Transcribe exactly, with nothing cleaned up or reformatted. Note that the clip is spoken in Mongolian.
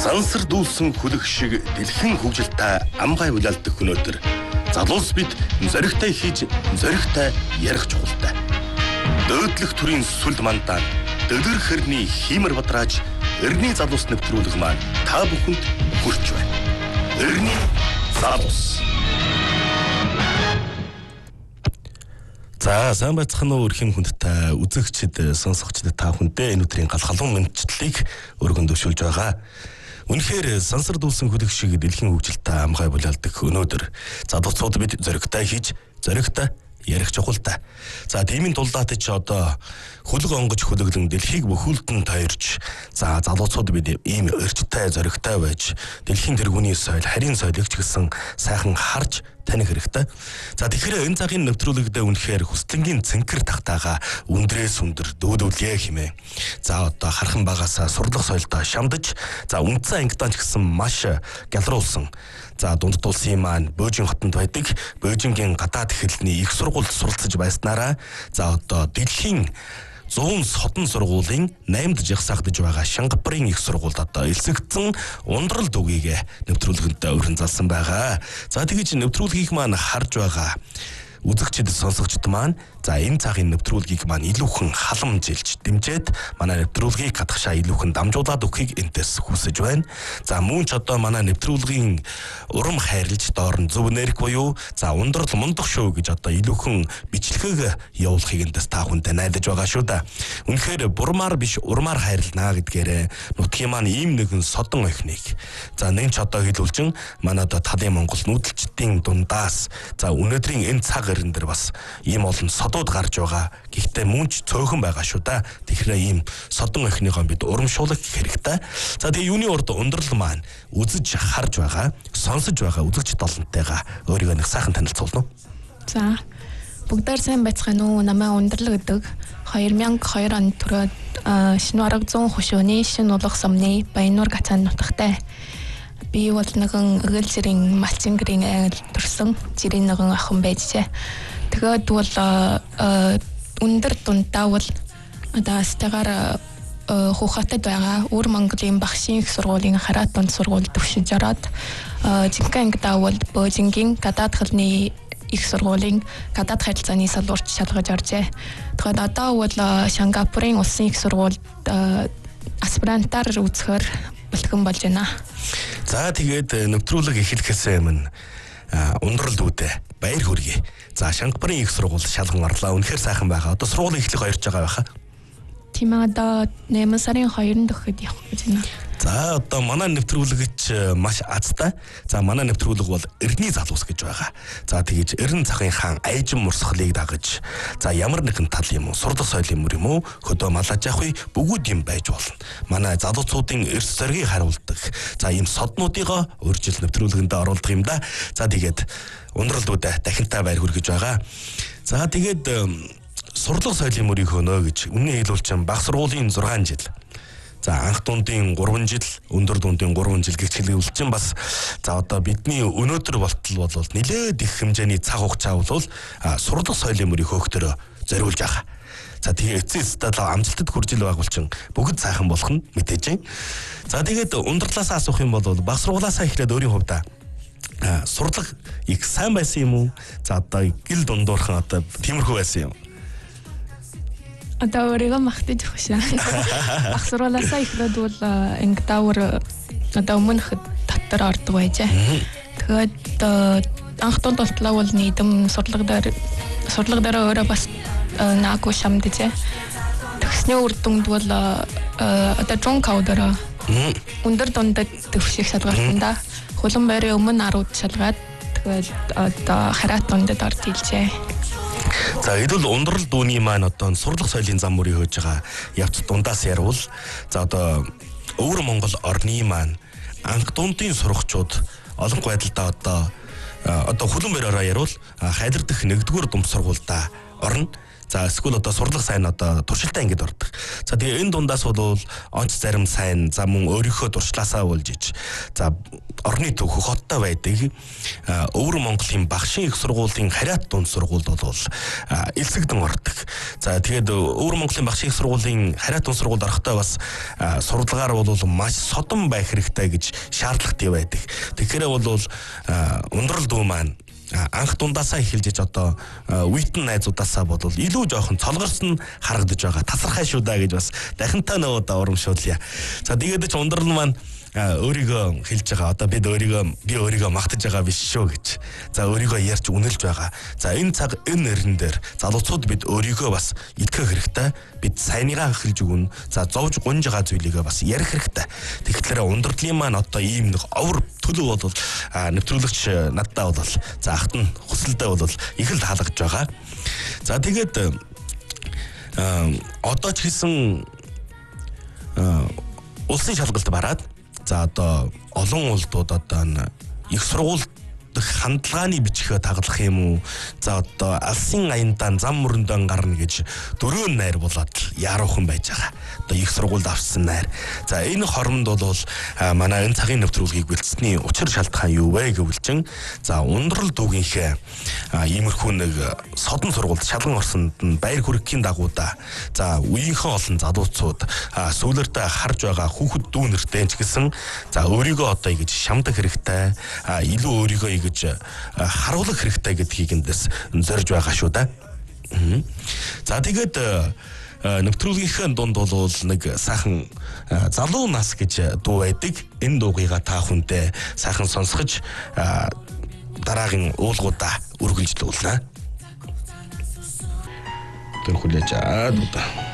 Сансар дүүлсэн хүлэх шиг дэлхийн хөгжилтэй амгай улаалдах өнөөдөр залуус бид зоригтой хийж зоригтой ярих чухалтай. Дөөдлөх төрийн сүлд мандаа дөдөр хэрний хиймэр бадрааж эртний залуус нэвтрүүлэг маань та бүхэнд хүрч байна. Эртний залуус. За сайн байцгаана уу өрхийн хүндтэй үзэгчид сонсогчдод та бүхэндээ энэ өдрийн гал халуун мэдчилтийг өргөн дэвшүүлж байгаа. Үнэхээр сансар дүүлсэн хүлэг шиг дэлхийн хөгжилтэй амгай булаалдах өнөөдөр залуучууд бид зоригтой хийж зоригтой ярих чухалтай. За тиймийн тулдаад ч одоо хөлөг онгож хөлөглөн дэлхийг бүхүүлдэн тойрч за залуучууд бид ийм өрчтэй зоригтой байж дэлхийн тэргүүний соёл харийн соёлыг ч гэсэн сайхан харж таних хэрэгтэй. За тэгэхээр энэ цагийн нэвтрүүлэгдээ үнэхээр хүслэнгийн цэнкэр тахтаага өндрээс өндөр дөөдөвлье хэмээн. За одоо хархан багасаа сурлах соёлдоо шамдаж за үндсэн ангидаа ч гэсэн маш гялруулсан. За дундад улсын маань Бөөжин хотод байдаг Бөөжингийн гадаад хэлний их сургуульд суралцж байснараа за одоо дэлхийн зүүн содон сургуулийн наймд жагсаагдж байгаа Шангапурын их сургуульд одоо элсэгдсэн ундрал дүгийг нэвтрүүлгэнд өрн залсан байгаа. За тэгэж нэвтрүүлгийг маань харж байгаа үзэгчид сонсогчд маань за энэ цагийн нэвтрүүлгийг маань илүүхэн халамжилж дэмжиж манай нэвтрүүлгийг хатгашаа илүүхэн дамжуулаад өгөхийг энтэс хүсэж байна. За мөн ч одоо манай нэвтрүүлгийн урам хайрлж доор нь зөв нэрх буюу за ундрал мундах шүү гэж одоо илүүхэн бичлэгийг явуулахыг энтэс та хүнтэй найдаж байгаа шүү да. Үнэхээр бурмаар биш урмаар хайрлнаа гэдгээрээ нутгийн маань ийм нэгэн содон охиныг за нэн ч одоо хэлүүлчин манай одоо талын Монгол нүүдэлчдийн дундаас за өнөөдрийн энэ цаг ирэн дээр бас ийм олон содууд гарч байгаа. Гэхдээ мөн ч цөөхөн байгаа шүү да. Тэгэхээр ийм содон охиныгоо бид урамшуулах хэрэгтэй. За тэгээ юуны урд ундрал маань үзэж харж байгаа, сонсож байгаа үзэгч долонтойгоо өөрийгөө нэг сайхан танилцуулна уу? За бүгдээр сайн байцгаана уу? Намаа ундрал гэдэг две тысячи deux онд төрөөд шинэ арга зүүн хөшөөний шинэ улах сумны Баяннуур гацаан нутагтай. Би бол нэгэн эгэл зэрийн малчингэрийн ангил төрсөн зэрийн нэгэн охин байжээ. Тэгээд бол өндөр дундаа бол одоо стагаар хуухатад байгаа Өвөр Монголын багшийн их сургуулийн хараат дунд сургууль төвшиж ороод жинхэнэ ангидаа бол Бөөжингийн гадаад хэлний их сургуулийн гадаад харилцааны салбарт шалгаж оржээ. Тэгээд одоо бол Шангапурын улсын их сургуульд аспирантаар үзэхээр бэлтгэн болж байна. За тэгээд нэвтрүүлэг эхлэхээс өмнө ундрал дүүдээ баяр хүргэе. За Шангапурын их сургууль шалган орлоо. Үнэхээр сайхан байгаа. Одоо сургуулийн эхлэх хоёрч байгаа байхаа. Тийм ээ одоо найман сарын хоёрнд өгөхөд явах гэж байна. За одоо манай нэвтрүүлэгч маш азтай. За манай нэвтрүүлэг бол эртний залуус гэж байгаа. За тэгэж эрен цагын хаан айжин мурсгалыг дагаж за ямар нэгэн тал юм уу сурлах соёлын мөр юм уу хөдөө малаж явах бүгд юм байж болно. Манай залуучуудын эрс зоригийг харуулдаг. За ийм соднуудыгоо урьдчил нэвтрүүлгэнд оруулдаг юм да. За тэгээд ундрал дүүдэ дахинтай баяр хүргэж байгаа. За тэгээд сурлах соёлын мөрийг хөнөө гэж үнэн хэлүүлчин баг сургуулийн зургаан жил. За анх дундын гурван жил, өндөр дундын гурван жил гэж хэлүүлчин бас за одоо бидний өнөөдөр болтол бол нэлээд их хэмжээний цаг хугацаа бол сурлах соёлын мөрийг хөөхтөрөө зориулж байгаа. За тэгээ эцэс даа амжилтад хүрж ил байгуулчин бүгд сайхан болох нь мэдээж байна. За тэгээд ундралаасаа асуух юм бол баг сургуулаасаа эхлээд өөрийн хувьдаа сурлах их сайн байсан юм уу? За одоо гэл дундуурхан одоо тиймэрхүү байсан юм. Одоо өөрийгөө магтаж өгшээ. Ах сургуулаасаа эхлээд бол ангидаавар одоо өмнөх дотор ордог байжээ. Тэгээд анх тунд болтлоо бол нийтэм сурлаг дээр сурлаг дээр өөрөө бас наагүй шамдажээ. Тэгсний үр дүнд бол одоо жон каудера өндөр дундад төвших шалгалтанд хулан байрын өмнө арууд шалгаад тэгээд одоо хараат дундад орж илжээ. За хэдүүл ундрал дүүний маань одоо сурлах соёлын зам мөрийг хөөж байгаа явц дундаас ярил за одоо Өвөр Монгол орны маань анх дундын сурагчид олон байдалтай одоо одоо хөлөн бариараа ярил хайдар дэх нэгдүгээр дунд сургуультай орно. За эсвэл одоо сурлах сайн одоо туршилтаа ингэж ордог. За тэгээ энэ дундаас бол онц зарим сайн за мөн өөрийнхөө туршлаасаа болж иж. За орны төвхөх хоттой байдаг. Өвөр Монголын багшийн их сургуулийн Хариат дунд сургуульд бол элсэгдэн ордог. За тэгээд Өвөр Монголын багшийн их сургуулийн Хариат дунд сургуульд орохдоо бас сурвалгаар бол маш содон байх хэрэгтэй гэж шаардлагатай байдаг. Тэгэхээр бол ундрал дүү маань анх дундаасаа эхэлж иж одоо үейтэн найзуудаасаа бол илүү жоохон цолгорсон харагдаж байгаа. Тасархай шүү даа гэж бас дахинтаа нөгөө урамшуулъя. За тэгээд ч ундрал маань өөрийгөө хэлж байгаа. Одоо бид өөрийгөө би өөрийгөө магтаж байгаа биш шүү гэж. За өөрийгөө ярьж үнэлж байгаа. За энэ цаг энэ нэрэн дээр залуучууд бид өөрийгөө бас итгэх хэрэгтэй. Бид сайныгаа хэлж өгнө. За зовж гунж байгаа зүйлийгээ бас ярих хэрэгтэй. Тэгэхээр ундралын маань одоо ийм нэг овор төлөв бол нэвтрүүлэгч надтай бол за ахт нь хүсэлдээ бол их л хаалгаж байгаа. За тэгээд одоо ч гэсэн улсын шалгалт бараад за одоо олон улсууд одоо их сургууль хандлагын бичгээ таглах юм уу? За одоо алсын аяндаа зам мөрөндөө гарна гэж дөрөв найр болоод яруухан байж байгаа. Одоо их сургуульд авсан найр. За энэ хормонд бол манай энэ цагийн нэвтрүүлгийг бэлдсэний учир шалтгаан юу вэ гэвэл чин за ундрал дүүгийнхээ иймэрхүү нэг содон сургуульд шалган орсонд нь баяр хүргэхийн дагуудаа за үеийнхээ олон залуучууд сүүлэртэ харж байгаа хүүхэд дүү нэртэй ч гэсэн за өөрийгөө одоо ингэж шамдаг хэрэгтэй илүү өөрийгөө гэж харуулах хэрэгтэй гэдгийг эндээс зорж байгаа шүү да. За тэгээд нэвтрүүлгийнхээ дунд бол нэг сайхан залуу нас гэж дуу байдаг. Энэ дуугийга та хүнтэй сайхан сонсгож дараагийн уулгуудаа үргэлжлүүлнэ. Тэр хүлээж аа дуу.